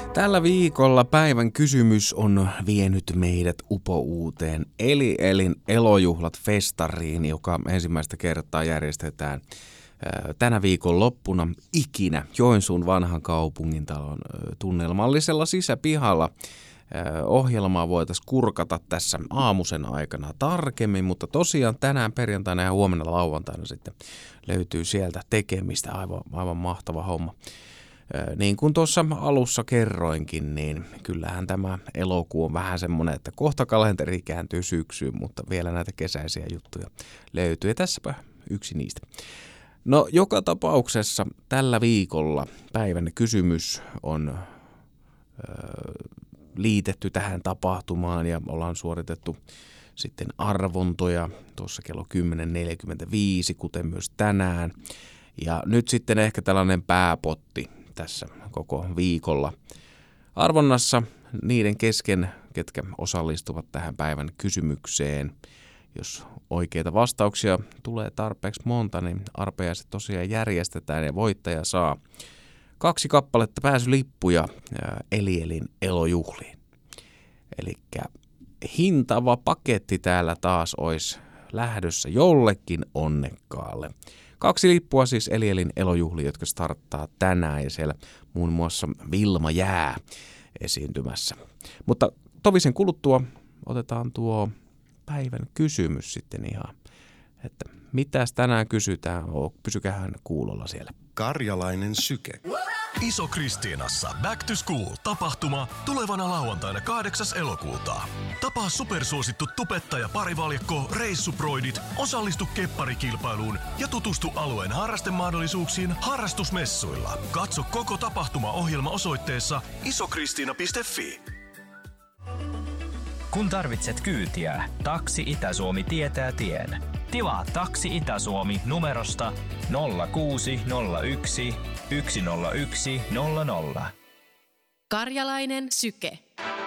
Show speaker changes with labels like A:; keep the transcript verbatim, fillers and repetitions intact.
A: Tällä viikolla päivän kysymys on vienyt meidät upouuteen Eli Elin elojuhlat festariin, joka ensimmäistä kertaa järjestetään tänä viikon loppuna ikinä Joensuun vanhan kaupungintalon tunnelmallisella sisäpihalla. Ohjelmaa voitaisiin kurkata tässä aamusen aikana tarkemmin, mutta tosiaan tänään perjantaina ja huomenna lauantaina sitten löytyy sieltä tekemistä. Aivan, aivan mahtava homma. Niin kuin tuossa alussa kerroinkin, niin kyllähän tämä elokuu on vähän semmoinen, että kohta kalenteri kääntyy syksyyn, mutta vielä näitä kesäisiä juttuja löytyy. Ja tässäpä yksi niistä. No joka tapauksessa tällä viikolla päivän kysymys on ö, liitetty tähän tapahtumaan ja ollaan suoritettu sitten arvontoja tuossa kello kymmenen neljäkymmentäviisi, kuten myös tänään. Ja nyt sitten ehkä tällainen pääpotti tässä koko viikolla arvonnassa niiden kesken, ketkä osallistuvat tähän päivän kysymykseen. Jos oikeita vastauksia tulee tarpeeksi monta, niin arpajaiset tosiaan järjestetään ja voittaja saa kaksi kappaletta pääsylippuja Eli Elin elojuhliin. Elikkä hintava paketti täällä taas olisi lähdössä jollekin onnekkaalle. Kaksi lippua siis Eli Elin elojuhliin, jotka starttaa tänään ja siellä muun muassa Vilma Jää esiintymässä. Mutta tovisen kuluttua otetaan tuo päivän kysymys sitten ihan, että mitäs tänään kysytään, pysykähän kuulolla siellä.
B: Karjalainen syke.
C: Iso-Kristiinassa Back to School-tapahtuma tulevana lauantaina kahdeksas elokuuta. Tapaa supersuosittu tubettaja parivaljakko Reissuproidit, osallistu kepparikilpailuun ja tutustu alueen harrastemahdollisuuksiin harrastusmessuilla. Katso koko tapahtumaohjelma osoitteessa isokristiina piste fi.
D: Kun tarvitset kyytiä, Taksi Itä-Suomi tietää tien. Tilaa Taksi Itä-Suomi numerosta nolla kuusi nolla yksi yksi nolla yksi nolla nolla.
E: Karjalainen syke.